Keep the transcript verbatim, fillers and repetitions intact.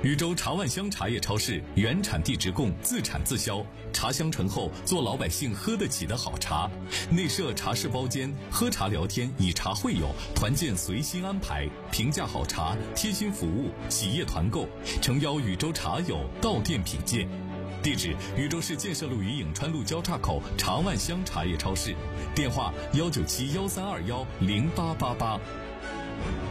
禹州茶万乡茶叶超市原产地直供，自产自销，茶香醇厚，做老百姓喝得起的好茶。内设茶室包间，喝茶聊天，以茶会友，团建随心安排，平价好茶，贴心服务，企业团购，诚邀禹州茶友到店品鉴。地址：禹州市建设路与颍川路交叉口茶万乡茶叶超市，电话：幺九七幺三二幺零八八八。